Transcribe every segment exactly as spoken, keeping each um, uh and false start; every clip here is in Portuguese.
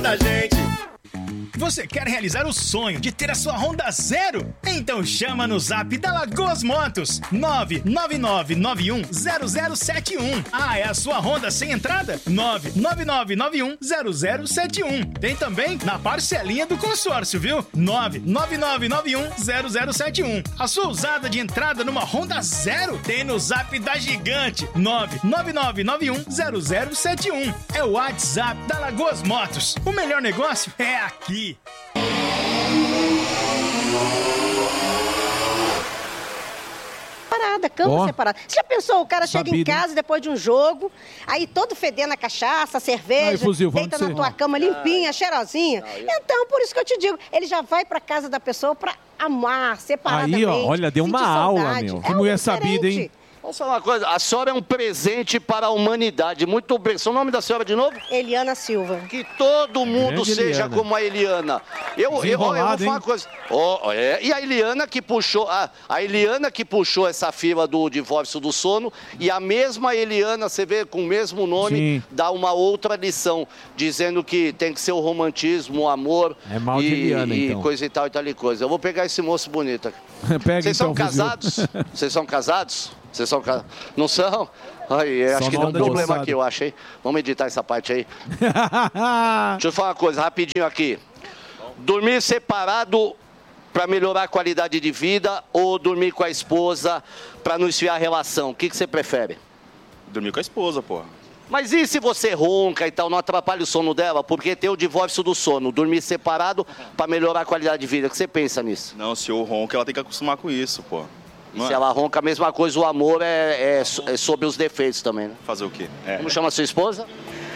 da gente. Você quer realizar o sonho de ter a sua Honda zero? Então chama no zap da Lagoas Motos, nove nove nove nove um zero zero sete um. Ah, é a sua Honda sem entrada? nove nove nove nove um zero zero sete um. Tem também na parcelinha do consórcio, viu? nove nove nove nove um zero zero sete um. A sua usada de entrada numa Honda zero tem no zap da Gigante, nove nove nove nove um zero zero sete um. É o WhatsApp da Lagoas Motos. O melhor negócio é aqui. Parada, cama Ó. separada. Você já pensou, o cara chega em Sabido, hein? casa depois de um jogo, aí todo fedendo a cachaça, a cerveja, Aí, fuzil, vamos deita na ser- tua cama limpinha, cheirosinha. Então, por isso que eu te digo, ele já vai pra casa da pessoa pra amar, separadamente. Aí, ó, olha, deu uma sentir aula, saudade. meu. É Que mulher um sabida, diferente. hein? Vamos falar uma coisa, a senhora é um presente para a humanidade. Muito bem. Seu nome da senhora de novo? Eliana Silva. Que todo mundo Grande seja Eliana. como a Eliana. Eu, eu, eu, eu vou Desenrolado, falar uma hein? coisa. Ó, é, e a Eliana que puxou, a, a Eliana que puxou essa fila do divórcio do sono, e a mesma Eliana, você vê, com o mesmo nome, Sim. dá uma outra lição, dizendo que tem que ser o romantismo, o amor É mal de e, Eliana, e então. coisa e tal e tal e coisa. Eu vou pegar esse moço bonito aqui. Pega Vocês então, são fuzil. casados? Vocês são casados? Vocês são casados? Não são? Aí, Só acho que na deu um onda problema alçada. aqui, eu acho, hein? Vamos editar essa parte aí. Deixa eu falar uma coisa rapidinho aqui. Dormir separado para melhorar a qualidade de vida ou dormir com a esposa para não esfriar a relação? O que, que você prefere? Dormir com a esposa, porra. Mas e se você ronca e tal, não atrapalha o sono dela? Porque tem o divórcio do sono, dormir separado para melhorar a qualidade de vida. O que você pensa nisso? Não, se eu ronco, ela tem que acostumar com isso, pô. E Não se é? ela ronca, a mesma coisa, o amor é, é, so- é sobre os defeitos também, né? Fazer o quê? É. Como chama a sua esposa?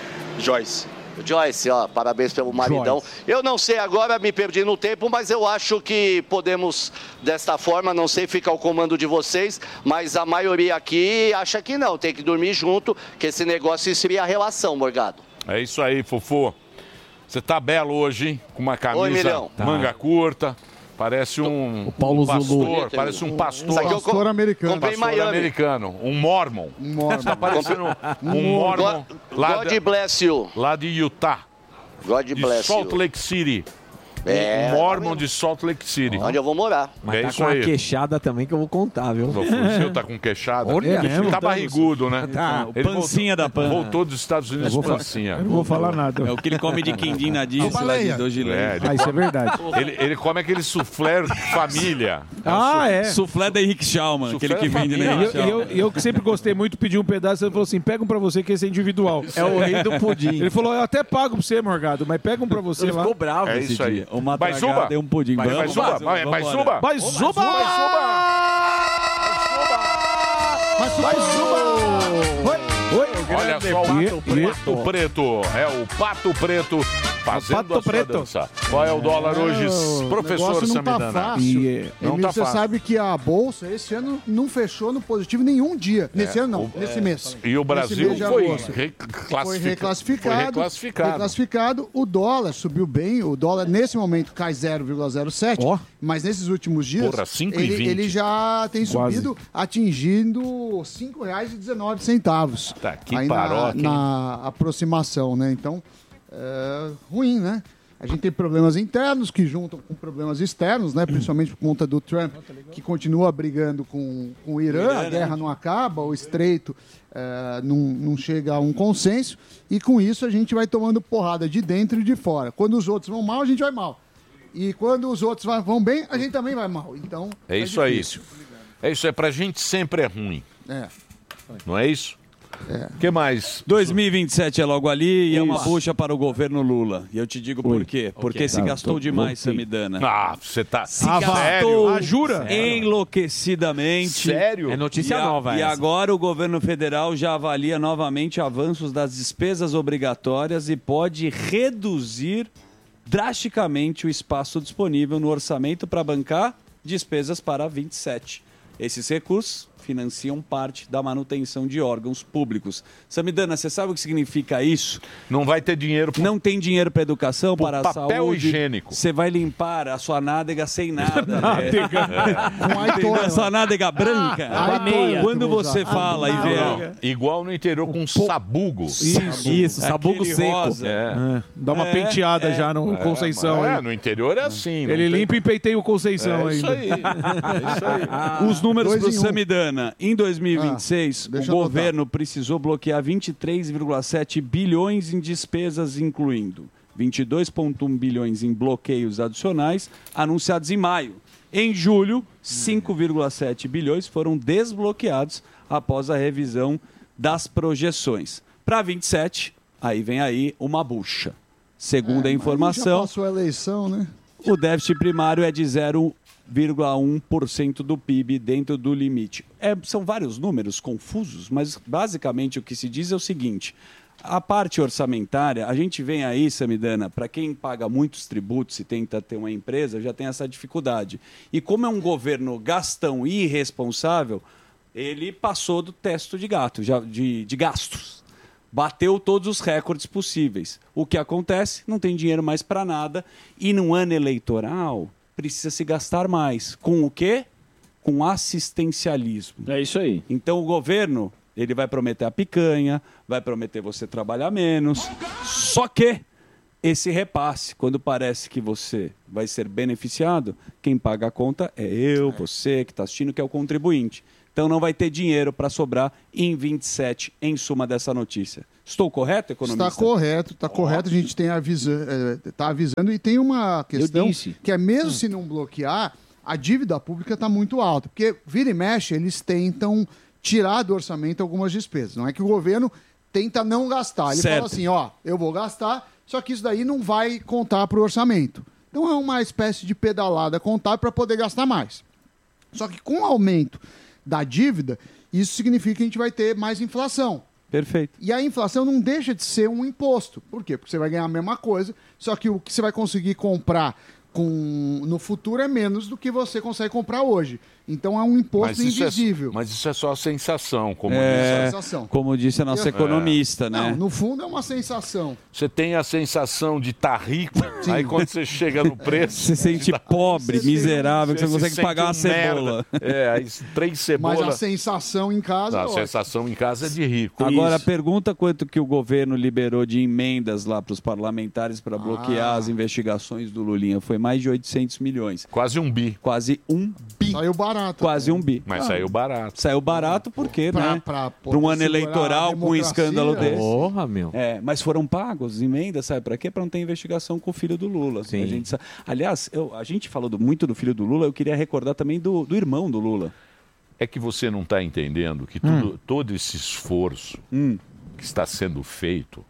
Joyce. Joyce, ó, parabéns pelo maridão. Joyce. Eu não sei agora, me perdi no tempo, mas eu acho que podemos, desta forma, não sei, fica ao comando de vocês, mas a maioria aqui acha que não, tem que dormir junto, que esse negócio esfria a relação, Morgado. É isso aí, Fofô. Você tá belo hoje, hein? Com uma camisa Milhão. manga curta. Parece um, O Paulo um pastor, Zulu. parece um pastor. Isso aqui eu Pastor co- americano. comprei em pastor Miami. americano, um mormon. Um mormon. Tá parecendo um, um mormon God, lá, God da- bless you. lá de Utah, God de bless Salt you. Lake City. É, um mormon de Salt Lake City. Onde eu vou morar. Mas É tá isso com uma aí. queixada também que eu vou contar, viu? O fuzil tá com queixada. Olha, ele mesmo? tá barrigudo, né? Tá, Ele pancinha da pan. voltou, voltou dos Estados Unidos vou fa- pancinha. Eu não vou falar nada. É o que ele come de quindim na Disney, lá de baleia. Dogilândia. É, ele, Ah, isso é verdade. ele, ele come aquele soufflé família. Ah, é. Soufflé da Henrique Schaumann, Soufflé aquele que da vende na família. Henrique E eu, Schaumann. eu, eu que sempre gostei muito, pedi um pedaço, ele falou assim, pega um pra você que esse é individual. É o rei do pudim. Ele falou, eu até pago pra você, Morgado, mas pega um pra você Ele lá. ficou bravo É esse isso aí. dia. Uma Vai, tragada Zuba. e um pudim. Vai, vai, Vamos, Zuba. vamos, Vai, vai, vamos Zuba. Vai, Zuba! Vai, Zuba. Vai, Zuba! Oi, oi. Olha só, o E- pato, e- pato preto. É o pato preto fazendo Pato a sua preto. dança. Qual é o dólar hoje, o professor negócio não tá Samidana? fácil. E- Não Emílio, tá você fácil. sabe que a Bolsa esse ano não fechou no positivo nenhum dia. Nesse ano não, o- nesse mês. E o Nesse Brasil mês de foi, agosto. reclassific- Foi reclassificado. Foi reclassificado. reclassificado. O dólar subiu bem. O dólar, nesse momento, cai zero vírgula zero sete. Ó. Mas nesses últimos dias, Porra, cinco e ele, vinte. ele já tem Quase. subido, atingindo cinco reais e dezenove centavos. Tá, que aí paroca, hein? na, na aproximação, né? Então, é ruim, né? A gente tem problemas internos que juntam com problemas externos, né? Principalmente por conta do Trump, que continua brigando com, com o Irã, a guerra não acaba, o estreito eh, não, não chega a um consenso, e com isso a gente vai tomando porrada de dentro e de fora. Quando os outros vão mal, a gente vai mal. E quando os outros vai- vão bem, a gente também vai mal. Então, É isso aí. difícil. É isso aí. Pra gente sempre é ruim. É. Não é isso? O que mais? dois mil e vinte e sete é logo ali e é uma Isso. bucha para o governo Lula. E eu te digo por quê. Porque se Tá, gastou tô- demais, voltei. Samidana. Ah, você tá... Se Ah, vá. gastou Ah, jura? enlouquecidamente. Sério? É notícia E, a- nova e essa. agora o governo federal já avalia novamente avanços das despesas obrigatórias e pode reduzir drasticamente o espaço disponível no orçamento para bancar despesas para vinte e sete. Esses recursos financiam parte da manutenção de órgãos públicos. Samidana, você sabe o que significa isso? Não vai ter dinheiro. Não tem dinheiro para educação, Pro para a papel saúde. higiênico. Você vai limpar a sua nádega sem nada. Nádega. É. Com a Entendeu? A sua nádega branca. Ah, a meia. Quando você Ah, fala e vê... Não, igual no interior com sabugo. Isso, Isso, sabugo Aquele seco. rosa. É. Dá uma É, penteada é. já no Conceição. É, aí. no interior é assim. não Ele tem- limpa e peiteia o Conceição É isso ainda. aí. É isso aí. Os números Dois para o em um. Samidana. Em dois mil e vinte e seis, Ah, deixa o eu governo precisou bloquear vinte e três vírgula sete bilhões em despesas, incluindo vinte e dois vírgula um bilhões em bloqueios adicionais, anunciados em maio. Em julho, cinco vírgula sete bilhões foram desbloqueados após a revisão das projeções. Para vinte e sete, aí vem aí uma bucha. Segundo a Já informação, passou a eleição, né? o déficit primário é de zero vírgula um por cento do P I B dentro do limite. É, são vários números confusos, mas basicamente o que se diz é o seguinte: a parte orçamentária, a gente vem aí, Samidana, para quem paga muitos tributos e tenta ter uma empresa, já tem essa dificuldade. E como é um governo gastão e irresponsável, ele passou do teto de, gato, já, de, de gastos. Bateu todos os recordes possíveis. O que acontece? Não tem dinheiro mais para nada. E no ano eleitoral, precisa se gastar mais. Com o quê? Com assistencialismo. É isso aí. Então o governo, ele vai prometer a picanha, vai prometer você trabalhar menos. Só que esse repasse, quando parece que você vai ser beneficiado, quem paga a conta é eu, você que está assistindo, que é o contribuinte. Então não vai ter dinheiro para sobrar em vinte e sete, em suma dessa notícia. Estou correto, economista? Está correto, está correto. A gente tem avisa, é, tá avisando e tem uma questão disse. que é mesmo se não bloquear, a dívida pública está muito alta. Porque vira e mexe, eles tentam tirar do orçamento algumas despesas. Não é que o governo tenta não gastar. Ele Certo. fala assim, ó, eu vou gastar, só que isso daí não vai contar para o orçamento. Então é uma espécie de pedalada contábil para poder gastar mais. Só que com o aumento da dívida, isso significa que a gente vai ter mais inflação. Perfeito. E a inflação não deixa de ser um imposto. Por quê? Porque você vai ganhar a mesma coisa, só que o que você vai conseguir comprar com... no futuro é menos do que você consegue comprar hoje. Então é um imposto isso invisível. É, mas isso é só sensação, como É, diz. sensação. como disse a nossa Eu- economista, né? Não, no fundo é uma sensação. Você tem a sensação de estar rico, aí quando você chega no preço... Você se sente pobre, Você miserável, que você não se consegue sente pagar uma um cebola. merda. É, aí três Mas a cebolas... sensação em casa A é ótima. sensação em casa é de rico. Agora, Isso. pergunta quanto que o governo liberou de emendas lá para os parlamentares para bloquear Ah. as investigações do Lulinha. Foi mais de oitocentos milhões. Quase um bi. Quase um bi. Saiu barato. Quase um bi. Mas Ah. saiu barato. Saiu barato porque, Pra- né? pra Para um poder ano segurar eleitoral a com um democracia. escândalo desse. Porra, meu. É, mas foram pagos emendas, sabe para quê? Para não ter investigação com o filho do Lula. Sim. A gente sa- Aliás, eu- a gente falou do- muito do filho do Lula, eu queria recordar também do, do irmão do Lula. É que você não está entendendo que tudo, todo esse esforço Hum. que está sendo feito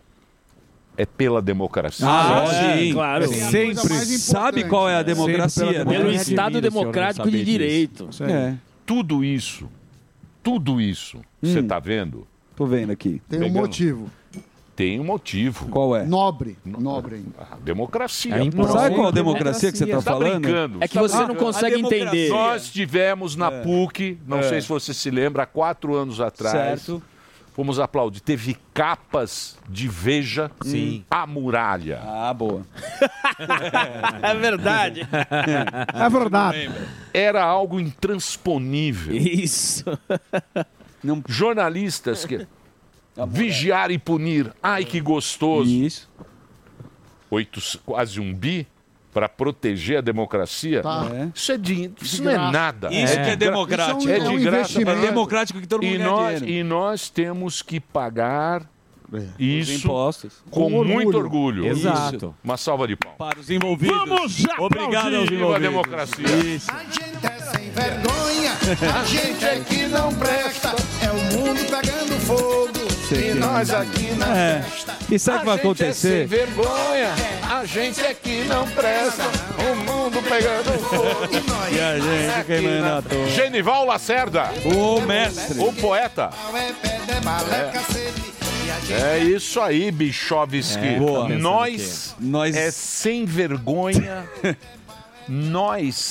é pela democracia. Ah, é, sim. claro. Sim, a coisa Sempre. mais Sabe qual é a importante, né? democracia? Sempre né? pela Pelo Morre de Estado mim, o senhor não Democrático saber de disso. Direito. É, Tudo isso, tudo isso, você está vendo, tô vendo aqui. Tem um Pegando. motivo. tem um motivo. Qual é? Nobre. Nobre ainda. A democracia. É pô. importante. Sabe qual a democracia que você está Você tá falando? brincando. É que Você tá você não brincando. consegue A democracia. entender. Nós tivemos na P U C, não É. sei se você se lembra, há quatro anos atrás. Certo. Fomos aplaudir. Teve capas de Veja, Sim. a muralha. Ah, boa. É verdade. É verdade. Era algo intransponível. Isso. Jornalistas que vigiar e punir. Ai, que gostoso. Isso. Oito, quase um bi para proteger a democracia. Tá. É. Isso, é de, isso De não é graça. nada. Isso é que é de gra- democrático. Isso É é de um graça. investimento. É democrático que todo mundo E ganha nós, dinheiro. e nós temos que pagar Os isso impostos. com, Com muito orgulho. orgulho. Exato. Isso. Uma salva de palmas. Para os envolvidos. Vamos Obrigado aos Viva a envolvidos. democracia. Isso. A gente é sem vergonha, a gente é que não presta. É o mundo pegando fogo e nós aqui na É. festa. E sabe o que vai A gente é sem acontecer? vergonha, a gente é que não presta. O mundo pegando fogo. E nós E a gente queimando à toa. Genival Lacerda, O mestre. o poeta. não é pé de bala, cacete. E a gente É isso aí, Bichovski. É, boa. Nós, Nós- é sem vergonha. Nós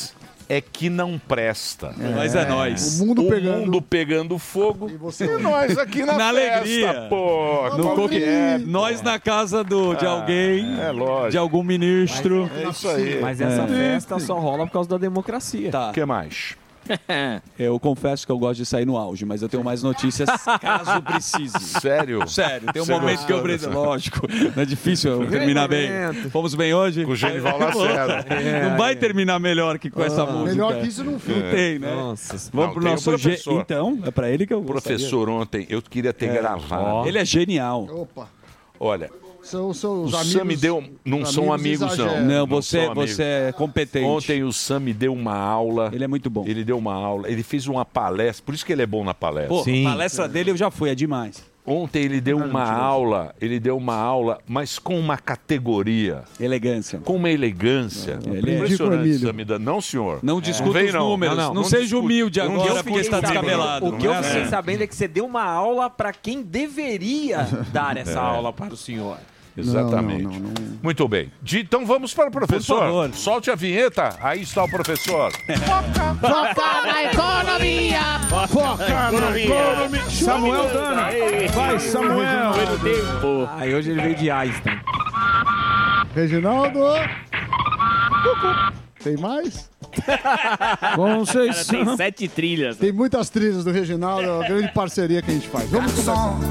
é que não presta. Mas é nós. O mundo o pegando- mundo pegando fogo. E, você nós aqui na, Na festa, alegria. pô. No qual co- que é, Nós na casa do, de Ah, alguém, é lógico. de algum ministro. É isso aí. Mas essa festa só rola por causa da democracia. Tá. O que mais? Eu confesso que eu gosto de sair no auge, mas eu tenho mais notícias caso precise. Sério? Sério, tem um Você momento que eu gostou preciso. dessa? Lógico, não é difícil eu terminar bem. Fomos bem hoje? Com o Genival Lacerda. Não vai terminar melhor que com essa música. Melhor que isso não fica. Não tem, né? Nossa. Vamos Não, pro tem o nosso G. professor. Então, é pra ele que eu Professor, ontem eu queria ter gostaria. gravado. Ele é genial. Opa. Olha, São, são os o amigos. Sam me deu. Não os são amigos, não. exageram. Não, Não você, são amigos. você é competente. Ontem o Sam me deu uma aula. Ele é muito bom. Ele deu uma aula. Ele fez uma palestra. Por isso que ele é bom na palestra. Pô, a palestra dele eu já fui, é demais. Ontem ele deu uma aula. Ele deu uma aula, mas com uma categoria. Elegância. Com uma elegância. Ele é- Impressionante, Samida. Não, senhor. Não discuta vem, os números. Não, seja discute. humilde Não agora discute porque está os números. descabelado. O que eu não é? fiquei sabendo é que você deu uma aula para quem deveria dar essa É. aula para o senhor. Exatamente. Não, não, não, Muito bem. De- então vamos para o professor. favor. Solte a vinheta. Aí está o professor. Foca na economia. Foca na economia. Samuel Dana. Vai, Samuel. Aí hoje ele veio de Einstein. Reginaldo. Cucu. Tem mais? Conceição. Tem sete trilhas. Tem muitas trilhas do Reginaldo, é uma grande parceria que a gente faz. Vamos começar.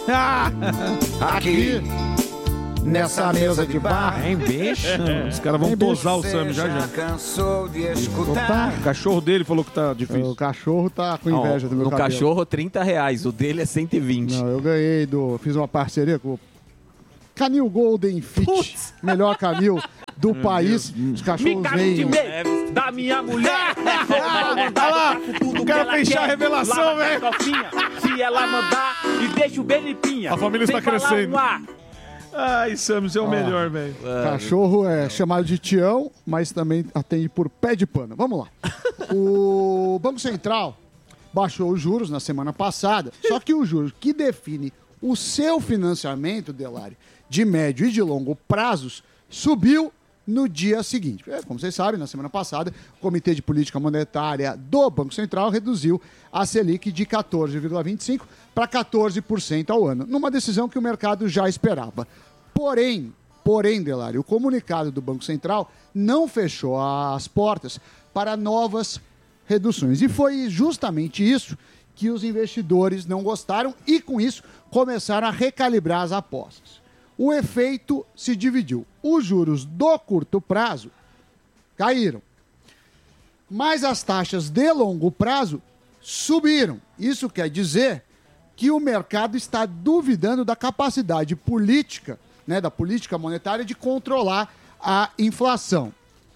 Aqui, nessa mesa de bar. Hein, bicho? Os caras vão Hein, tosar o Você Sam já já. cansou de Opa, escutar. O cachorro dele falou que tá difícil. o cachorro tá com inveja do meu No cabelo. cachorro, trinta reais. O dele é cento e vinte. Não, eu ganhei do. Fiz uma parceria com o Canil Golden Fit, melhor canil do país. Os cachorros vêm. Da minha mulher. O cara fez chá revelação, velho. Se ela mandar e deixa o bem limpinha. A família Sem está falar crescendo. um A. Ai, Sam, você é o melhor, velho. Cachorro é chamado de Tião, mas também atende por pé de pano. Vamos lá. O Banco Central baixou os juros na semana passada, só que os juros que define o seu financiamento, Delari, de médio e de longo prazos, subiu no dia seguinte. É, como vocês sabem, na semana passada, o Comitê de Política Monetária do Banco Central reduziu a Selic de quatorze vírgula vinte e cinco por cento para quatorze por cento ao ano, numa decisão que o mercado já esperava. Porém, porém, Delari, o comunicado do Banco Central não fechou as portas para novas reduções. E foi justamente isso que os investidores não gostaram e, com isso, começaram a recalibrar as apostas. O efeito se dividiu. Os juros do curto prazo caíram, mas as taxas de longo prazo subiram. Isso quer dizer que o mercado está duvidando da capacidade política, né, da política monetária de controlar a inflação.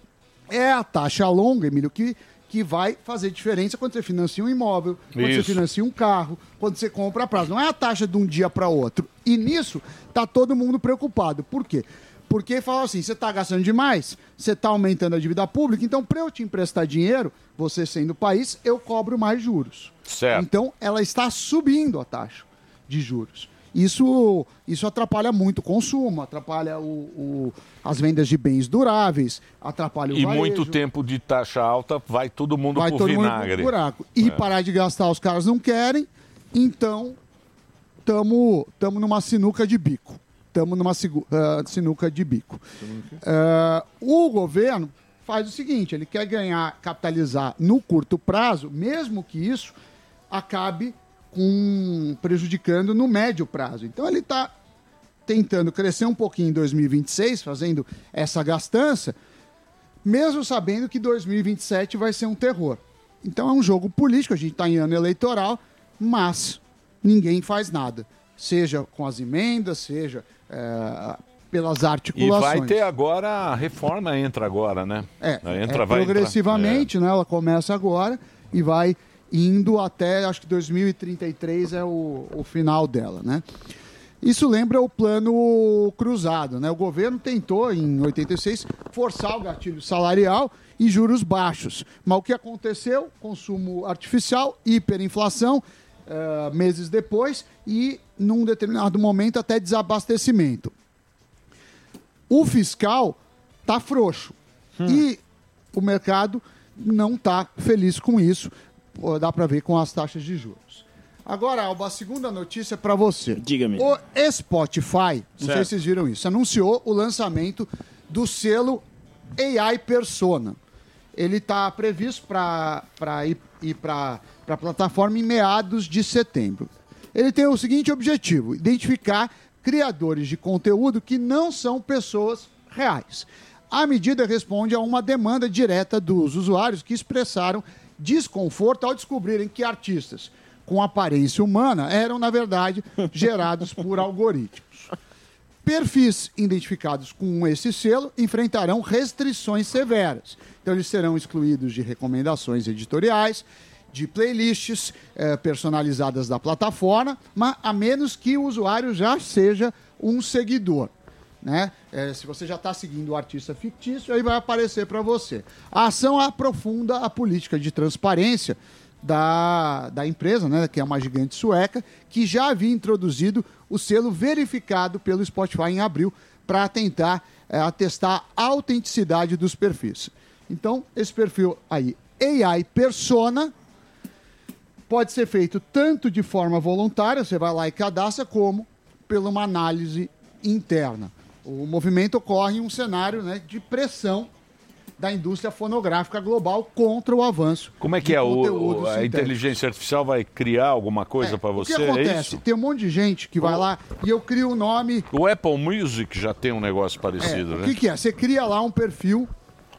É a taxa longa, Emílio, que, que vai fazer diferença quando você financia um imóvel, quando Isso. você financia um carro, quando você compra a prazo. Não é a taxa de um dia para outro. E nisso está todo mundo preocupado. Por quê? Porque fala assim, você está gastando demais, você está aumentando a dívida pública, então para eu te emprestar dinheiro, você sendo o país, eu cobro mais juros. Certo. Então ela está subindo a taxa de juros. Isso, isso atrapalha muito o consumo, atrapalha o, o- as vendas de bens duráveis, atrapalha o E varejo. muito tempo de taxa alta, vai todo mundo Vai pro todo mundo vinagre. pro buraco. E É. parar de gastar os caras não querem, então estamos numa sinuca de bico. Estamos numa sigu- ah, sinuca de bico. Ah, o governo faz o seguinte, ele quer ganhar, capitalizar no curto prazo, mesmo que isso acabe com, prejudicando no médio prazo. Então ele está tentando crescer um pouquinho em dois mil e vinte e seis, fazendo essa gastança, mesmo sabendo que dois mil e vinte e sete vai ser um terror. Então é um jogo político, a gente está em ano eleitoral, mas ninguém faz nada. Seja com as emendas, seja é, pelas E articulações. vai ter agora, a reforma entra agora, né? É, entra, é vai progressivamente, né? Ela começa agora e vai indo até, acho que dois mil e trinta e três é o, o final dela, né? Isso lembra o plano cruzado, né? O governo tentou, em oitenta e seis, forçar o gatilho salarial e juros baixos. Mas o que aconteceu? Consumo artificial, hiperinflação, eh, meses depois e, num determinado momento, até desabastecimento. O fiscal está frouxo e o mercado não está feliz com isso. Pô, dá para ver com as taxas de juros. Agora, Alba, a segunda notícia é para você. Diga-me. O Spotify, não Certo. sei se vocês viram isso, anunciou o lançamento do selo A I Persona. Ele está previsto para ir, ir para a plataforma em meados de setembro. Ele tem o seguinte objetivo: identificar criadores de conteúdo que não são pessoas reais. A medida responde a uma demanda direta dos usuários que expressaram desconforto ao descobrirem que artistas com aparência humana eram, na verdade, gerados por algoritmos. Perfis identificados com esse selo enfrentarão restrições severas. Então, eles serão excluídos de recomendações editoriais, de playlists eh, personalizadas da plataforma, mas a menos que o usuário já seja um seguidor. Né? Eh, se você já está seguindo o artista fictício, aí vai aparecer para você. A ação aprofunda a política de transparência da, da empresa, né, que é uma gigante sueca, que já havia introduzido o selo verificado pelo Spotify em abril para tentar é, atestar a autenticidade dos perfis. Então, esse perfil aí, A I Persona, pode ser feito tanto de forma voluntária, você vai lá e cadastra, como pela uma análise interna. O movimento ocorre em um cenário, né, de pressão da indústria fonográfica global contra o avanço. Como é que de é? O, conteúdos o- a sintéticos. inteligência artificial vai criar alguma coisa para O você? que É acontece? isso? Tem um monte de gente que vai lá e eu crio um nome. O Apple Music já tem um negócio É, parecido, o né? que, que é? Você cria lá um perfil,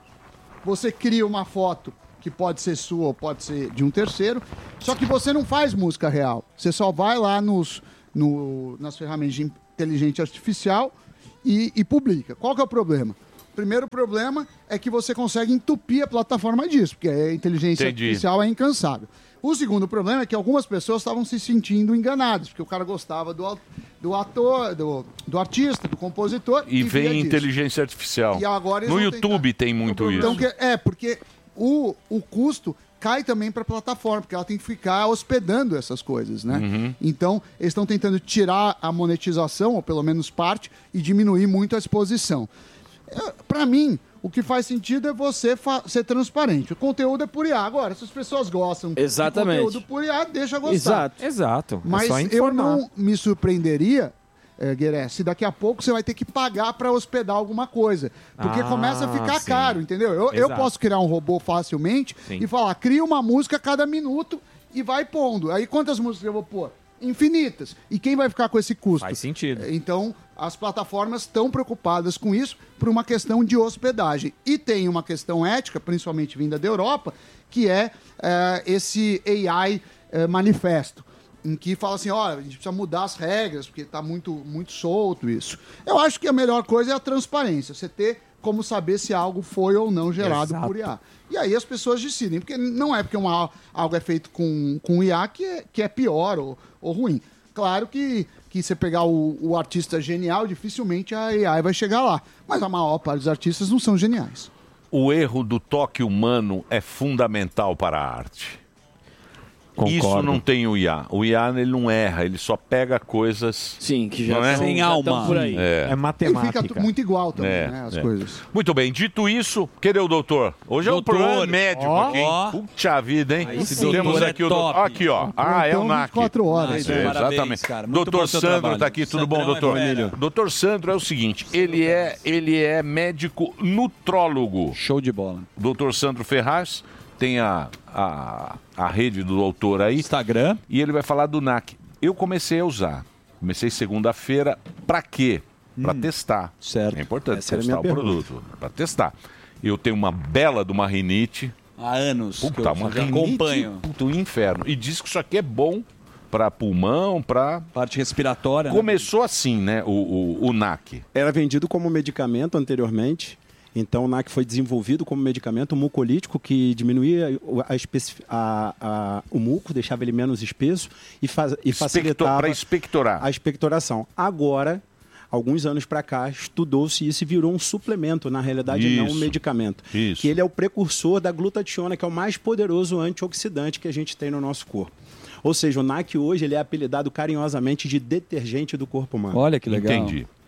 você cria uma foto que pode ser sua ou pode ser de um terceiro, só que você não faz música real. Você só vai lá nos, no- nas ferramentas de inteligência artificial e, e publica. Qual que é o problema? O primeiro problema é que você consegue entupir a plataforma disso, porque a inteligência Entendi. artificial é incansável. O segundo problema é que algumas pessoas estavam se sentindo enganadas, porque o cara gostava do, au- do ator, do, do artista, do compositor. E via vem disso. inteligência artificial. E agora eles No vão YouTube tem muito Então, isso. que- é, porque o, o custo cai também para a plataforma, porque ela tem que ficar hospedando essas coisas, né? Uhum. Então, eles estão tentando tirar a monetização, ou pelo menos parte, e diminuir muito a exposição. Para mim, o que faz sentido é você fa- ser transparente. O conteúdo é por I A. Agora, se as pessoas gostam Exatamente. do conteúdo por I A, deixa gostar. Exato. Exato. É Mas só eu informar. não me surpreenderia, é, Gueré, se daqui a pouco você vai ter que pagar para hospedar alguma coisa. Porque Ah, começa a ficar sim. caro, entendeu? Eu, eu Exato. posso criar um robô facilmente Sim. e falar, cria uma música a cada minuto e vai pondo. Aí quantas músicas eu vou pôr? Infinitas. E quem vai ficar com esse custo? Faz sentido. Então, as plataformas estão preocupadas com isso por uma questão de hospedagem. E tem uma questão ética, principalmente vinda da Europa, que é eh, esse A I eh, manifesto, em que fala assim, ó, a gente precisa mudar as regras, porque está muito, muito solto isso. Eu acho que a melhor coisa é a transparência, você ter como saber se algo foi ou não gerado Exato. por I A. E aí as pessoas decidem, porque não é porque uma, algo é feito com, com I A que é, que é pior ou, ou ruim. Claro que, que você pegar o, o artista genial, dificilmente a A I vai chegar lá. Mas a maior parte dos artistas não são geniais. O erro do toque humano é fundamental para a arte. Concordo. Isso não tem o I A. O I A ele não erra, ele só pega coisas. Sim, que já não é? tão- Sem já alma. tão por aí. É. É matemática. E fica tu- muito igual também, É, né, as é. coisas. Muito bem, dito isso, cadê o doutor? Hoje Doutor. é um programa médico Ó, aqui, hein? ó. Puxa vida, hein? Esse Temos doutor é aqui o top. doutor. Aqui, ó. Ah, é o Plantão N A C. vinte e quatro horas. Nice, É, parabéns, exatamente. cara. Muito bom Doutor seu Sandro trabalho. tá aqui, tudo bom, Sandrão é doutor? fera. Doutor Sandro é o seguinte, ele é, ele é médico nutrólogo. Show de bola. Doutor Sandro Ferraz tem a, a, a rede do doutor aí. Instagram. E ele vai falar do N A C. Eu comecei a usar. Comecei segunda-feira. Pra quê? Pra testar. Certo. É importante Essa era a testar o minha produto. Pra testar. Eu tenho uma bela de uma rinite. Há anos que Puta, eu uma já rinite. acompanho. Puta, um inferno. E diz que isso aqui é bom pra pulmão, pra... Parte respiratória. né? Começou assim, né? O, o, o N A C. Era vendido como medicamento anteriormente. Então, o N A C foi desenvolvido como medicamento mucolítico que diminuía a especi- a- a- o muco, deixava ele menos espesso e, faz, e facilitava Para expectorar. a expectoração. Agora, alguns anos para cá, estudou-se isso e virou um suplemento, na realidade não um Isso. medicamento. Isso. Que ele é o precursor da glutationa, que é o mais poderoso antioxidante que a gente tem no nosso corpo. Ou seja, o N A C hoje ele é apelidado carinhosamente de detergente do corpo humano. Olha que legal. Entendi.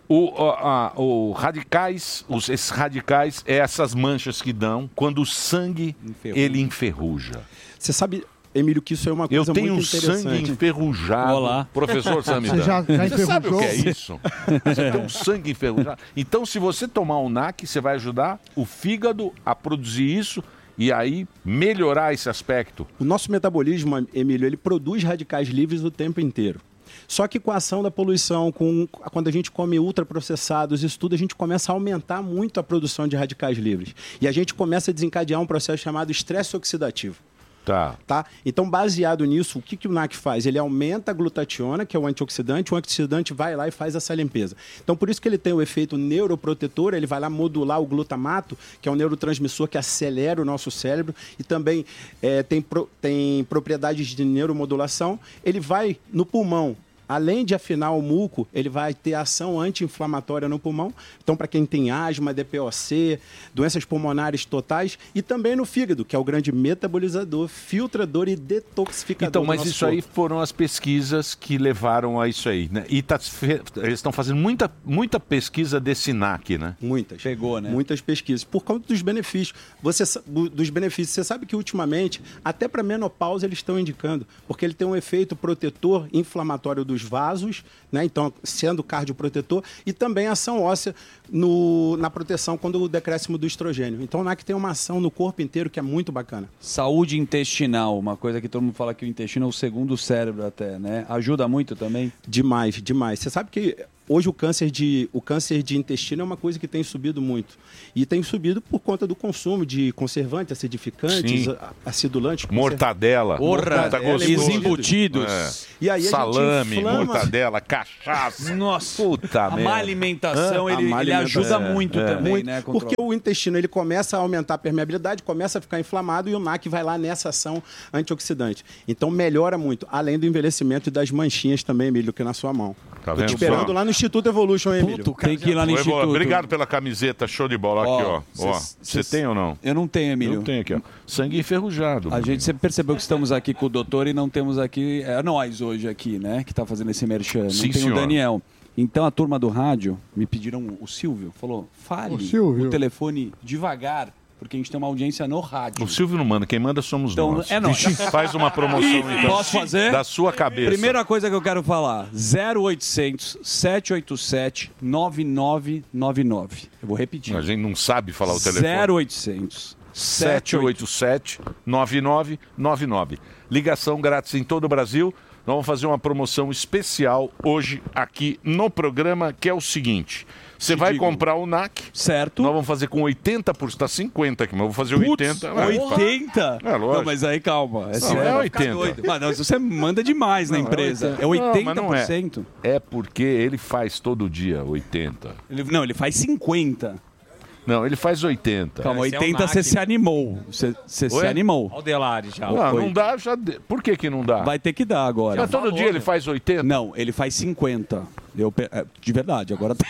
O, o, a- o radicais, os, esses radicais, é essas manchas que dão quando o sangue, ele enferruja. Você sabe, Emílio, que isso é uma Eu coisa tenho muito interessante. sangue enferrujado. Olá. Professor Samidana. Você já- já Você sabe o que é enferrujou? isso? Você tem um sangue enferrujado. Então, se você tomar um N A C, você vai ajudar o fígado a produzir isso e aí melhorar esse aspecto. O nosso metabolismo, Emílio, ele produz radicais livres o tempo inteiro. Só que com a ação da poluição, com, quando a gente come ultraprocessados, isso tudo, a gente começa a aumentar muito a produção de radicais livres. E a gente começa a desencadear um processo chamado estresse oxidativo. Tá. Tá? Então, baseado nisso, o que, que o N A C faz? Ele aumenta a glutationa, que é o antioxidante, o antioxidante vai lá e faz essa limpeza. Então, por isso que ele tem o efeito neuroprotetor, ele vai lá modular o glutamato, que é um neurotransmissor que acelera o nosso cérebro, e também é, tem, pro, tem propriedades de neuromodulação. Ele vai no pulmão. Além de afinar o muco, ele vai ter ação anti-inflamatória no pulmão. Então, para quem tem asma, D P O C, doenças pulmonares totais, e também no fígado, que é o grande metabolizador, filtrador e detoxificador. Então, do mas nosso isso aí corpo. foram as pesquisas que levaram a isso aí, né? E tá, fe- eles estão fazendo muita, muita pesquisa desse N A C, né? Muitas. Pegou, né? Muitas pesquisas. Por causa dos benefícios. Você, sa- bu- dos benefícios. Você sabe que, ultimamente, até para menopausa eles estão indicando, porque ele tem um efeito protetor inflamatório dos vasos, né? Então, sendo cardioprotetor, e também ação óssea no, na proteção quando o decréscimo do estrogênio. Então, o N A C tem uma ação no corpo inteiro que é muito bacana. Saúde intestinal, uma coisa que todo mundo fala que o intestino é o segundo cérebro até, né? Ajuda muito também? Demais, demais. Você sabe que hoje o câncer de, o câncer de intestino é uma coisa que tem subido muito. E tem subido por conta do consumo de conservantes, acidificantes, Sim. a- acidulantes. Mortadela. Mortadela, Tá gostoso. embutidos. É. E aí a gente Salame, inflama- mortadela, cachaça. Nossa. Puta A merda. má alimentação, Hã? ele, A má ele alimentação. ajuda muito É. também, Muito, né? porque o intestino ele começa a aumentar a permeabilidade, começa a ficar inflamado e o N A C vai lá nessa ação antioxidante. Então melhora muito, além do envelhecimento e das manchinhas também, Emílio, que é na sua mão. Tá Tô vendo te esperando só? lá no Instituto Evolution, hein, Emílio. Tem que ir lá no Oi, boa. Instituto. Obrigado pela camiseta, show de bola. Aqui, ó. Ó, Ó, cês- Você cês- tem ou não? Eu não tenho, Emílio. Eu tenho aqui, ó. Sangue enferrujado. A gente sempre percebeu que estamos aqui com o doutor e não temos aqui, é nós hoje aqui, né, que está fazendo esse merchan. Não Sim, tem senhor. o Daniel. Então a turma do rádio me pediram, o Silvio falou, fale Ô, Silvio. o telefone devagar, porque a gente tem uma audiência no rádio. O Silvio não manda, quem manda somos Então, nós. é nós. Faz uma promoção, então. Posso fazer? Da sua cabeça. Primeira coisa que eu quero falar, zero oitocentos, sete oito sete, nove nove nove nove. Eu vou repetir. A gente não sabe falar o telefone. zero oitocentos, sete oito sete, nove nove nove nove. Ligação grátis em todo o Brasil. Nós vamos fazer uma promoção especial hoje aqui no programa, que é o seguinte. Você vai digo. comprar o N A C. Certo. Nós vamos fazer com oitenta por cento. Está cinquenta aqui, mas eu vou fazer Putz, oitenta. Vai, oitenta? É, lógico. Não, mas aí calma. Não, sério, é vai ficar oitenta. doido. Mas não, você manda demais na Não, empresa. É Não, oitenta mas por não é. cento. É porque ele faz todo dia oitenta. Ele, não, ele faz cinquenta. Não, ele faz oitenta. Calma, Esse é o oitenta N A C. você se animou. Você, você se Oi? animou. Olha o Delari já. Não, Oi. não dá, já... de- Por que que não dá? Vai ter que dar agora. Mas todo dia ele faz oitenta? Não, ele faz cinquenta. Eu, pe- é, de verdade, agora tá.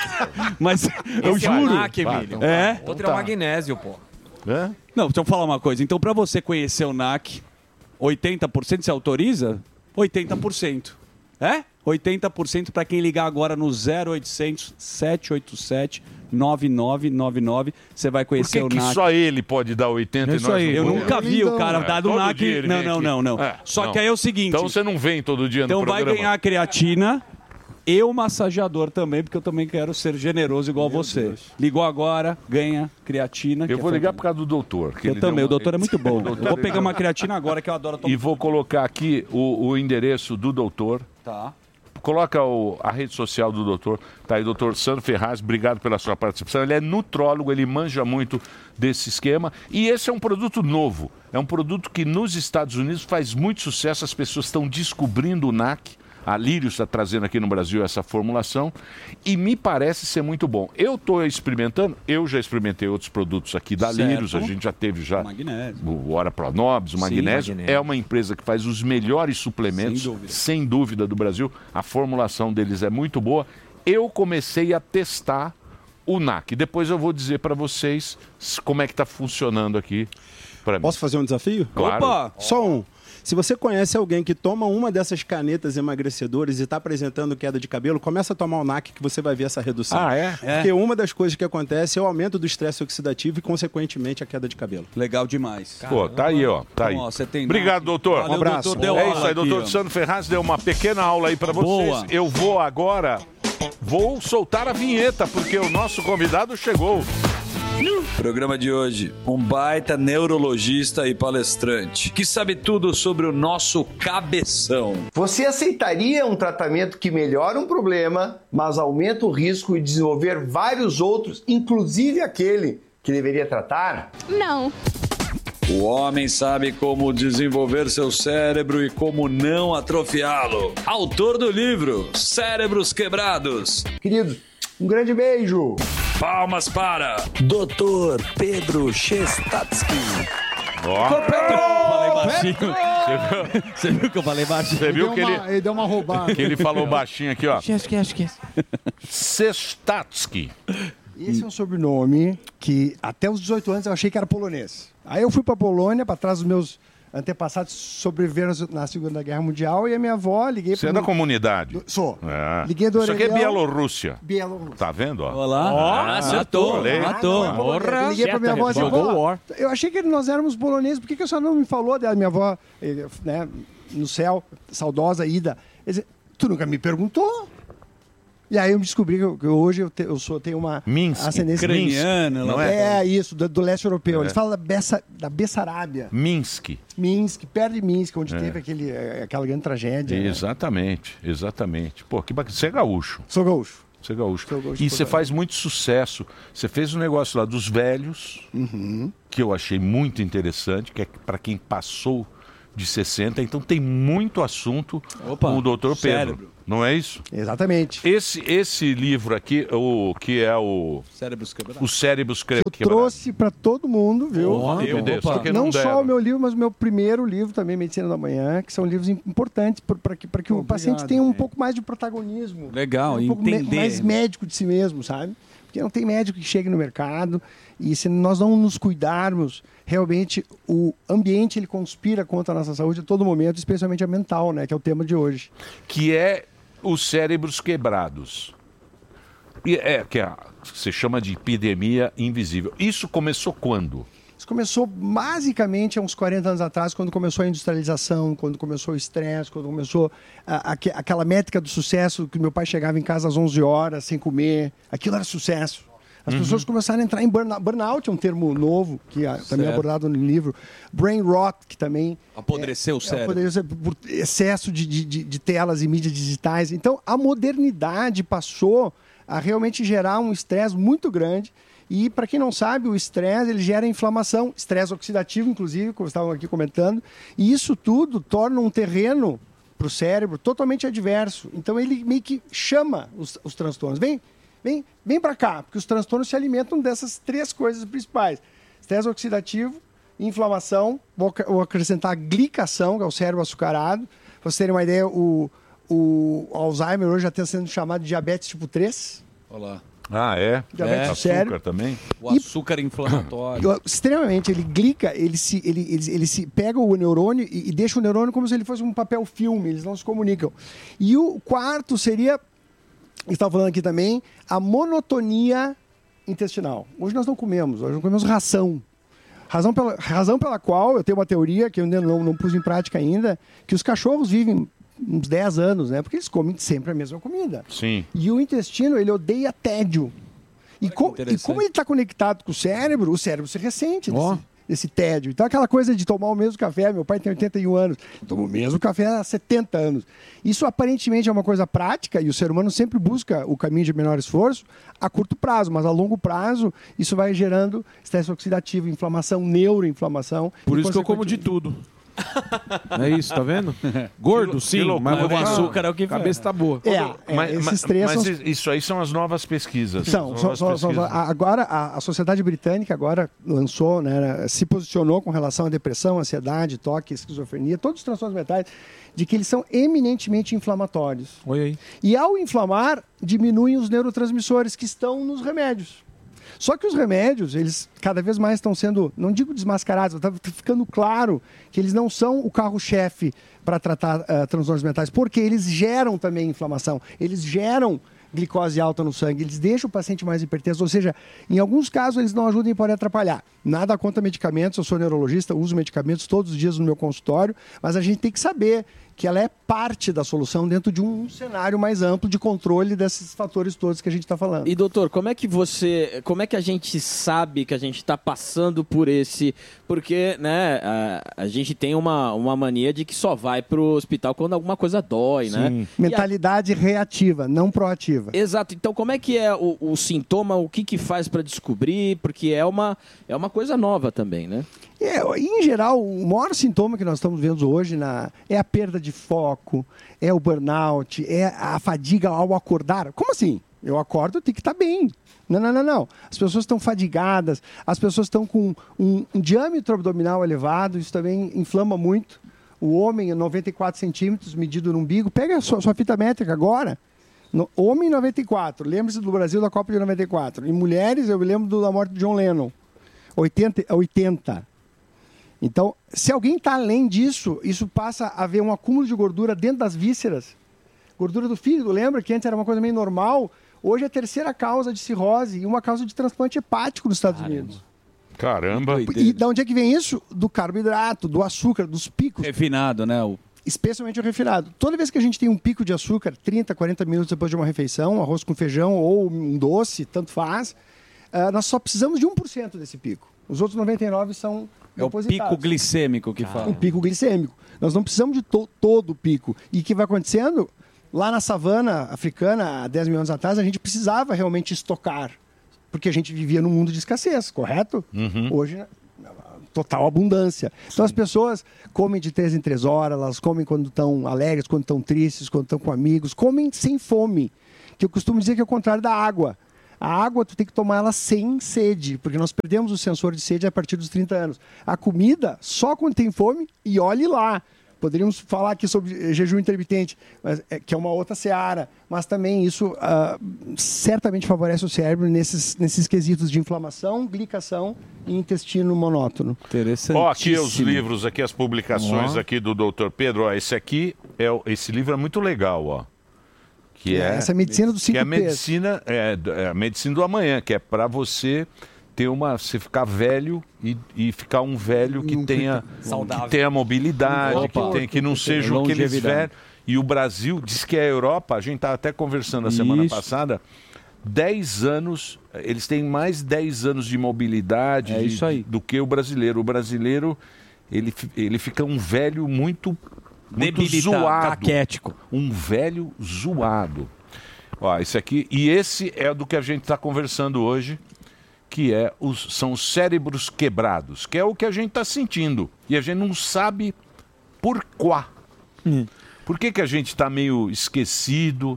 Mas eu Esse é o juro. N A C, Emílio. É? Outro é o magnésio, pô. É? Não, deixa eu falar uma coisa. Então, pra você conhecer o N A C, oitenta por cento você autoriza? oitenta por cento. É? oitenta por cento para quem ligar agora no zero oitocentos, sete oito sete, nove nove nove nove. Você vai Por conhecer que, o que N A C. só ele pode dar oitenta É e isso nós aí. não Eu podemos? nunca vi o cara É, dar do todo N A dia C. ele Não, vem não, aqui. não, não. É, Só não. que aí é o seguinte. Então você não vem todo dia Então no vai programa. ganhar a creatina e o massageador também, porque eu também quero ser generoso igual você. Ligou agora, ganha creatina. que Eu é vou ligar fantástico. por causa do doutor. que Eu ele também, deu o doutor é muito bom. O doutor Eu vou ele pegar deu- uma creatina agora que eu adoro tomar. E vou colocar aqui o, o endereço do doutor. Tá. Coloca o- a rede social do doutor. Tá aí, doutor Sandro Ferraz, obrigado pela sua participação. Ele é nutrólogo, ele manja muito desse esquema. E esse é um produto novo. É um produto que nos Estados Unidos faz muito sucesso. As pessoas estão descobrindo o N A C. A Lírio está trazendo aqui no Brasil essa formulação e me parece ser muito bom. Eu estou experimentando, eu já experimentei outros produtos aqui da Certo. Lírios, a gente já teve já Magnésio. o Ora Pronobis, o Sim, magnésio. magnésio. É uma empresa que faz os melhores suplementos, Sem dúvida. sem dúvida, do Brasil. A formulação deles é muito boa. Eu comecei a testar o N A C. Depois eu vou dizer para vocês como é que está funcionando aqui para mim. Posso fazer um desafio? Claro. Opa! Só um. Se você conhece alguém que toma uma dessas canetas emagrecedoras e está apresentando queda de cabelo, começa a tomar o N A C que você vai ver essa redução. Ah, é? Porque uma das coisas que acontece é o aumento do estresse oxidativo e, consequentemente, a queda de cabelo. Legal demais. Pô, tá aí, ó. Tá aí. Então, ó, você tem Obrigado, doutor. Valeu, um abraço. doutor, deu é aula isso aí, aqui, doutor ó. Sandro Ferraz deu uma pequena aula aí pra vocês. Boa. Eu vou agora, vou soltar a vinheta, porque o nosso convidado chegou. Programa de hoje, um baita neurologista e palestrante que sabe tudo sobre o nosso cabeção. Você aceitaria um tratamento que melhora um problema, mas aumenta o risco de desenvolver vários outros, inclusive aquele que deveria tratar? Não. O homem sabe como desenvolver seu cérebro e como não atrofiá-lo. Autor do livro Cérebros Quebrados. Queridos, um grande beijo. Palmas para doutor Pedro Chestatsky. Ó. Falei baixinho. Você viu? Você viu que eu falei baixinho? Você viu Deu que uma- ele, ele deu uma roubada. que ele falou baixinho aqui, ó. Esquece, esquece, esquece. Sestatsky. Esse é um sobrenome que até os dezoito anos eu achei que era polonês. Aí eu fui para Polônia, para trás dos meus antepassados sobreviveram na Segunda Guerra Mundial e a minha avó, liguei Você pro- é da comunidade? Sou. É. Liguei do Isso aqui é orelhão. Bielorrússia. Bielorrússia. Tá vendo? Ó? Olá. Ó, Ah, acertou, falei. matou. Ah, não, é polonês. Eu liguei pra minha avó e disse, "Vó, eu achei que nós éramos poloneses, por que, que a senhora não me falou dela? Minha avó, eh, né, no céu, saudosa Ida. Ele disse, tu nunca me perguntou? E aí eu descobri que, eu- que hoje eu, te- eu sou, tenho uma Minsk, ascendência ucraniana, não não é? é? isso, do, do leste europeu. É. Eles falam da, Bessa, da Bessarábia. Minsk. Minsk, perto de Minsk, onde É. teve aquele, eh, aquela grande tragédia. né? Exatamente, exatamente. Pô, que bacana. Você é gaúcho. Sou gaúcho. Você é gaúcho. Sou gaúcho E de você Porto faz muito sucesso. Você fez um negócio lá dos velhos, Uhum. que eu achei muito interessante, que é para quem passou de sessenta. Então tem muito assunto Opa, com o doutor Pedro. cérebro. Não é isso? Exatamente. Esse, esse livro aqui, o que é o... Cérebros Quebrados. Os Cérebros Cre- Eu Quebrados. trouxe para todo mundo, viu? Oh, meu Deus, só que não não deram. só o meu livro, mas o meu primeiro livro também, Medicina da Manhã, que são livros im- importantes para que, pra que o paciente tenha um pouco mais de protagonismo. Legal, um pouco me- entender. mais médico de si mesmo, sabe? Porque não tem médico que chegue no mercado e se nós não nos cuidarmos, realmente o ambiente ele conspira contra a nossa saúde a todo momento, especialmente a mental, né? Que é o tema de hoje. Que é os cérebros quebrados. E é que é, você chama de epidemia invisível. Isso começou quando? Isso começou basicamente há uns quarenta anos atrás, quando começou a industrialização, quando começou o estresse, quando começou a- aque- aquela métrica do sucesso, que meu pai chegava em casa às onze horas, sem comer. Aquilo era sucesso. As Uhum. pessoas começaram a entrar em burnout. Burnout é um termo novo, que ah, também é Certo. abordado no livro. Brain rot, que também... Apodreceu o cérebro. Apodreceu por excesso de, de, de- de telas e mídias digitais. Então, a modernidade passou a realmente gerar um estresse muito grande. E, para quem não sabe, o estresse ele gera inflamação, estresse oxidativo, inclusive, como estavam aqui comentando. E isso tudo torna um terreno para o cérebro totalmente adverso. Então, ele meio que chama os, os transtornos. Vem, vem, vem para cá, porque os transtornos se alimentam dessas três coisas principais. Estresse oxidativo, inflamação, vou ac- vou acrescentar glicação, que é o cérebro açucarado. Para vocês terem uma ideia, o, o Alzheimer hoje já está sendo chamado de diabetes tipo três. Olá. Ah, é? Diabetes é. do Açúcar cérebro. também? O açúcar inflamatório. Eu- Extremamente, ele glica, ele se, ele, ele, ele se pega o neurônio e, e deixa o neurônio como se ele fosse um papel filme, eles não se comunicam. E o quarto seria, estava falando aqui também, a monotonia intestinal. Hoje nós não comemos, hoje nós comemos ração. Razão pela, razão pela qual eu tenho uma teoria, que eu ainda não, não pus em prática ainda, que os cachorros vivem uns dez anos, né? Porque eles comem sempre a mesma comida. Sim. E o intestino, ele odeia tédio. E, co- e como ele está conectado com o cérebro, o cérebro se ressente desse, desse tédio. Então, aquela coisa de tomar o mesmo café, meu pai tem oitenta e um anos, toma o mesmo café há setenta anos. Isso aparentemente é uma coisa prática e o ser humano sempre busca o caminho de menor esforço a curto prazo, mas a longo prazo isso vai gerando estresse oxidativo, inflamação, neuroinflamação. Por e, isso que eu como de tudo. É isso, tá vendo? Gordo, Que sim, loucura. mas o Mas açúcar é o que cabeça tá boa. É, é, mas, esses mas- três mas são- isso aí são as novas pesquisas. São, As são, novas são- são- pesquisas. a- agora a, a Sociedade Britânica agora lançou, né, se posicionou com relação à depressão, ansiedade, toque, esquizofrenia, todos os transtornos mentais, de que eles são eminentemente inflamatórios. Oi aí. E ao inflamar, diminuem os neurotransmissores que estão nos remédios. Só que os remédios, eles cada vez mais estão sendo, não digo desmascarados, está ficando claro que eles não são o carro-chefe para tratar uh, transtornos mentais, porque eles geram também inflamação, eles geram glicose alta no sangue, eles deixam o paciente mais hipertenso, ou seja, em alguns casos eles não ajudam e podem atrapalhar. Nada contra medicamentos, eu sou neurologista, uso medicamentos todos os dias no meu consultório, mas a gente tem que saber que ela é parte da solução dentro de um cenário mais amplo de controle desses fatores todos que a gente está falando. E doutor, como é que você, como é que a gente sabe que a gente está passando por esse, porque, né, a, a gente tem uma, uma mania de que só vai para o hospital quando alguma coisa dói, Sim. né? Mentalidade a... reativa, não proativa. Exato. Então, como é que é o, o sintoma, o que que faz para descobrir? Porque é uma, é uma coisa nova também, né? É, em geral, o maior sintoma que nós estamos vendo hoje na, é a perda de foco, é o burnout, é a fadiga ao acordar. Como assim? Eu acordo, eu tenho que estar bem. Não, não, não, não. As pessoas estão fadigadas, as pessoas estão com um, um diâmetro abdominal elevado, isso também inflama muito. O homem, noventa e quatro centímetros, medido no umbigo. Pega a sua, sua fita métrica agora. No, homem, noventa e quatro. Lembre-se do Brasil da Copa de noventa e quatro. Em mulheres, eu me lembro do, da morte de John Lennon. oitenta. oitenta. Então, se alguém está além disso, isso passa a haver um acúmulo de gordura dentro das vísceras. Gordura do fígado, lembra que antes era uma coisa meio normal? Hoje é a terceira causa de cirrose e uma causa de transplante hepático nos Estados Caramba. Unidos. Caramba. E de onde é que vem isso? Do carboidrato, do açúcar, dos picos. Refinado, né? O... Especialmente o refinado. Toda vez que a gente tem um pico de açúcar, trinta, quarenta minutos depois de uma refeição, arroz com feijão ou um doce, tanto faz, uh, nós só precisamos de um por cento desse pico. Os outros noventa e nove por cento são É o pico glicêmico que fala. O pico glicêmico. Nós não precisamos de to todo o pico. E o que vai acontecendo? Lá na savana africana, há dez mil anos atrás, a gente precisava realmente estocar. Porque a gente vivia num mundo de escassez, correto? Uhum. Hoje, total abundância. Então as pessoas comem de três em três horas, elas comem quando estão alegres, quando estão tristes, quando estão com amigos, comem sem fome. Que eu costumo dizer que é o contrário da água. A água, tu tem que tomar ela sem sede, porque nós perdemos o sensor de sede a partir dos trinta anos. A comida, só quando tem fome, e olhe lá. Poderíamos falar aqui sobre jejum intermitente, mas, é, que é uma outra seara, mas também isso uh, certamente favorece o cérebro nesses, nesses quesitos de inflamação, glicação e intestino monótono. Interessante. Ó, aqui os livros, aqui as publicações Ó. aqui do doutor Pedro. Ó, esse aqui, é, o- esse livro é muito legal, ó. Que é, Essa é a medicina dos cinco que é a P's. medicina, é, é a medicina do amanhã, que é para você ter uma, você ficar velho e, e ficar um velho que tenha, Saudável. que tenha mobilidade, Opa. que, tenha, que não seja aqueles Longevidade. velhos. E o Brasil diz que é a Europa, a gente estava até conversando a semana Isso. passada, dez anos, eles têm mais dez anos de mobilidade É de- isso aí. do que o brasileiro. O brasileiro, ele, fi- ele fica um velho muito, muito Debilitado, zoado. caquético. Um velho zoado. Ó, esse aqui, e esse é do que a gente está conversando hoje, que é os, são os cérebros quebrados, que é o que a gente está sentindo. E a gente não sabe por quá. Por que, que a gente está meio esquecido?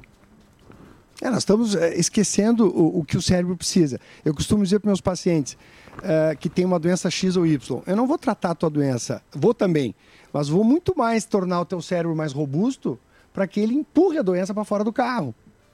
É, nós estamos é, esquecendo o, o que o cérebro precisa. Eu costumo dizer para meus pacientes é, que tem uma doença X ou Y, eu não vou tratar a tua doença, vou também, mas vou muito mais tornar o teu cérebro mais robusto para que ele empurre a doença para fora do carro.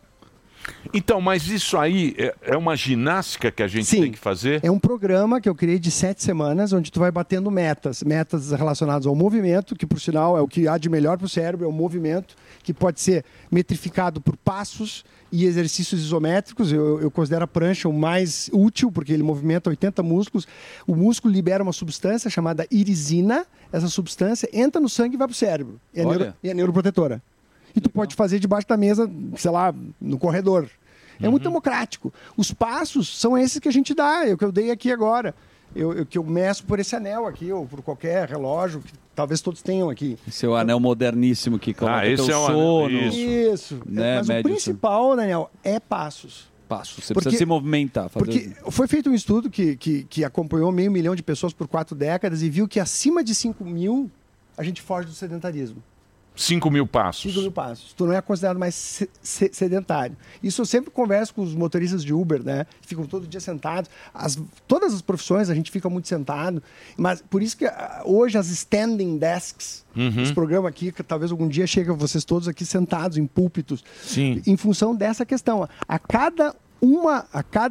Então, mas isso aí é, é uma ginástica que a gente Sim. tem que fazer? É um programa que eu criei de sete semanas, onde tu vai batendo metas, metas relacionadas ao movimento, que por sinal é o que há de melhor para o cérebro, é o movimento, que pode ser metrificado por passos e exercícios isométricos. Eu, eu considero a prancha o mais útil, porque ele movimenta oitenta músculos. O músculo libera uma substância chamada irisina, essa substância entra no sangue e vai para o cérebro. E é, Olha. neuro, e é neuroprotetora. E tu pode fazer debaixo da mesa, sei lá, no corredor. É muito democrático. Os passos são esses que a gente dá, é o que eu dei aqui agora. Eu, eu, que eu meço por esse anel aqui, ou por qualquer relógio, que talvez todos tenham aqui. Esse é o anel moderníssimo que coloca Ah, esse teu é o anel- sono. isso. Isso. Né, Mas médio o principal, Daniel, é passos. Passos. Você Porque- precisa se movimentar. Fazer... Porque foi feito um estudo que, que, que acompanhou meio milhão de pessoas por quatro décadas e viu que acima de cinco mil a gente foge do sedentarismo. cinco mil passos. cinco mil passos. Tu não é considerado mais se- se- sedentário. Isso eu sempre converso com os motoristas de Uber, né? Ficam todo dia sentados. As, todas as profissões a gente fica muito sentado. Mas por isso que ah, hoje as standing desks, Uhum. esse programa aqui, que talvez algum dia chegue a vocês todos aqui sentados em púlpitos, Sim. em função dessa questão. A cada uma, a cada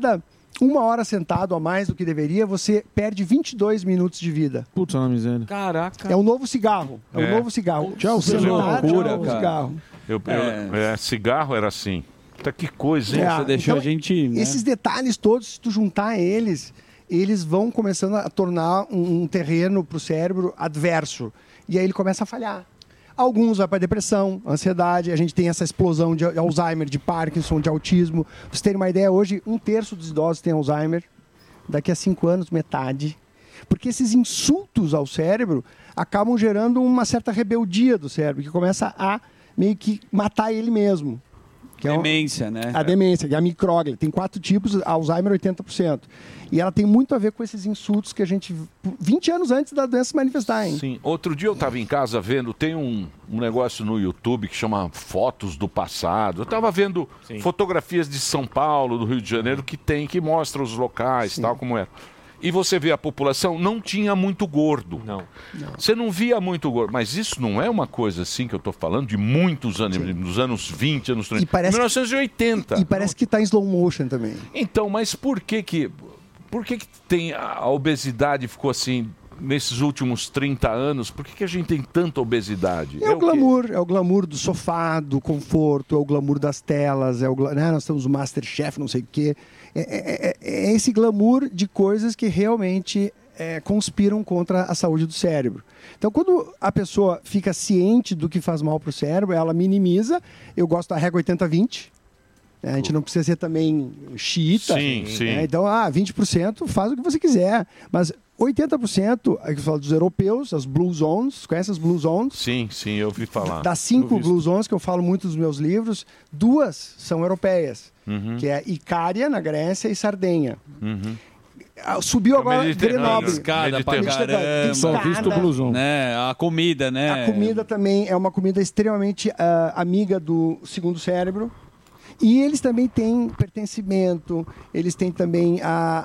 uma hora sentado a mais do que deveria, você perde vinte e dois minutos de vida. Puta na miséria. Caraca. É o novo cigarro. É, É. o novo cigarro. Tchau, o celular, loucura, tchau, o cara. cigarro. Eu, eu- é, cigarro era assim. Puta, que coisa, hein? É, então, Esses detalhes todos, se tu juntar eles, eles vão começando a tornar um, um terreno para o cérebro adverso. E aí ele começa a falhar. Alguns vai para depressão, ansiedade, a gente tem essa explosão de Alzheimer, de Parkinson, de autismo. Pra vocês terem uma ideia, hoje um terço dos idosos tem Alzheimer, daqui a cinco anos, metade. Porque esses insultos ao cérebro acabam gerando uma certa rebeldia do cérebro, que começa a meio que matar ele mesmo. Que é um- Demência, né? A demência, que é a micróglia. Tem quatro tipos, Alzheimer oitenta por cento. E ela tem muito a ver com esses insultos que a gente... vinte anos antes da doença se manifestar, hein? Sim. Outro dia eu estava em casa vendo, tem um, um negócio no YouTube que chama Fotos do Passado. Eu estava vendo fotografias de São Paulo, do Rio de Janeiro, que tem, que mostra os locais, tal, como era. E você vê a população, não tinha muito gordo. Não. Você não via muito gordo. Mas isso não é uma coisa assim que eu estou falando de muitos anos, nos anos vinte, anos trinta. parece mil novecentos e oitenta. E parece que está em slow motion também. Então, mas por que que, por que, que tem a a obesidade ficou assim nesses últimos trinta anos? Por que, que a gente tem tanta obesidade? É o glamour, é o glamour do sofá, do conforto, é o glamour das telas, é o gla- né, nós temos o Masterchef, não sei o quê. É, é- é- é esse glamour de coisas que realmente é, conspiram contra a saúde do cérebro. Então, quando a pessoa fica ciente do que faz mal para o cérebro, ela minimiza. Eu gosto da regra oitenta vinte. né? A gente não precisa ser também xiita. Sim, né? sim. Então, ah, vinte por cento faz o que você quiser. Mas oitenta por cento, aqui eu falo dos europeus, as Blue Zones, conhece as Blue Zones? Sim, sim, eu ouvi falar. Das cinco Eu vi- Blue Zones que eu falo muito nos meus livros, duas são europeias, Uhum. que é Icária, na Grécia, e Sardenha. Uhum. Ah, Subiu agora Grenoble. Escada pra Mediterrâneo. Tem caramba. escada. Né? A comida, né? A comida também é uma comida extremamente ah, amiga do segundo cérebro. E eles também têm pertencimento, eles têm também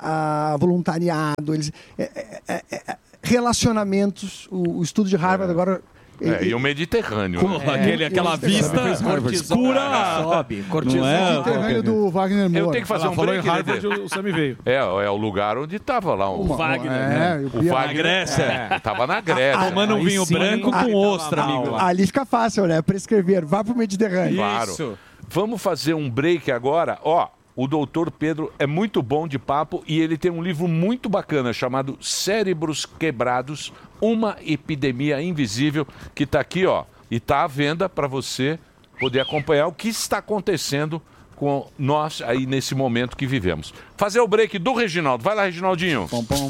a, a voluntariado, eles, é, é, é, é, relacionamentos. O, o estudo de Harvard agora... É, e o Mediterrâneo. Com aquele- aquela vista escura. Sobe, cortisol. O Mediterrâneo do Wagner Moura. Eu tenho que fazer Ela um falou break. em Harvard, Dedê. o Sammy veio. É, é o lugar onde estava lá o, O Wagner, né? O Na Wagner. Grécia. É, tava na Grécia. Tomando um vinho branco com ostra, amigo. Ali fica fácil, né? Prescrever, vá pro Mediterrâneo. Claro. Vamos fazer um break agora. Ó, o doutor Pedro é muito bom de papo e ele tem um livro muito bacana chamado Cérebros Quebrados, uma epidemia invisível, que está aqui, ó, e está à venda para você poder acompanhar o que está acontecendo com nós aí nesse momento que vivemos. Fazer o break do Reginaldo. Vai lá, Reginaldinho. Pom, pom.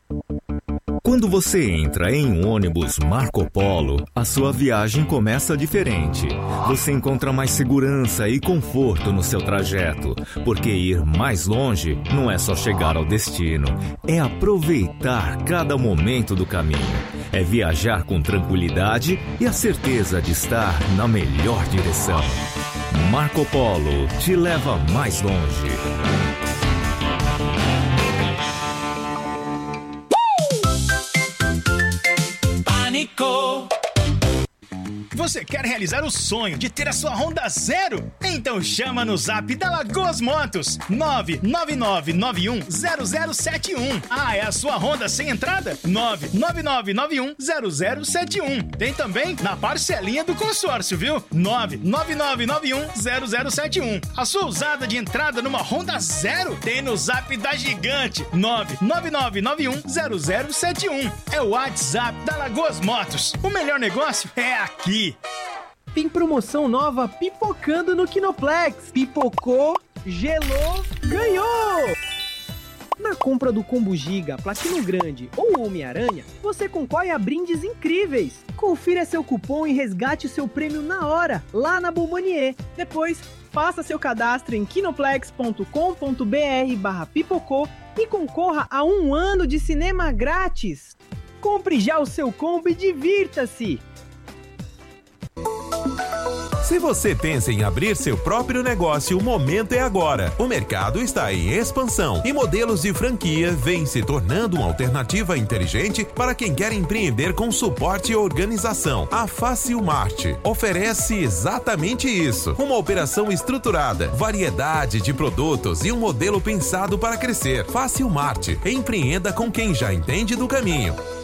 Quando você entra em um ônibus Marco Polo, a sua viagem começa diferente. Você encontra mais segurança e conforto no seu trajeto, porque ir mais longe não é só chegar ao destino, é aproveitar cada momento do caminho. É viajar com tranquilidade e a certeza de estar na melhor direção. Marco Polo te leva mais longe. Pânico! Você quer realizar o sonho de ter a sua Honda zero? Então chama no zap da Lagoas Motos nove nove nove nove um zero zero sete um. Ah, é a sua Honda sem entrada? nove nove nove nove um zero zero sete um. Tem também na parcelinha do consórcio, viu? nove nove nove nove um zero zero sete um. A sua usada de entrada numa Honda zero tem no zap da Gigante nove nove nove nove um zero zero sete um. É o WhatsApp da Lagoas Motos. O melhor negócio é aqui. Tem promoção nova pipocando no Kinoplex. Pipocou, gelou, ganhou! Na compra do Combo Giga, Platino Grande ou Homem-Aranha, você concorre a brindes incríveis. Confira seu cupom e resgate o seu prêmio na hora, lá na Bombonier. Depois, faça seu cadastro em kinoplex ponto com ponto br barra pipocou e concorra a um ano de cinema grátis. Compre já o seu combo e divirta-se! Se você pensa em abrir seu próprio negócio, o momento é agora. O mercado está em expansão e modelos de franquia vêm se tornando uma alternativa inteligente para quem quer empreender com suporte e organização. A Facilmart oferece exatamente isso. Uma operação estruturada, variedade de produtos e um modelo pensado para crescer. Facilmart. Empreenda com quem já entende do caminho.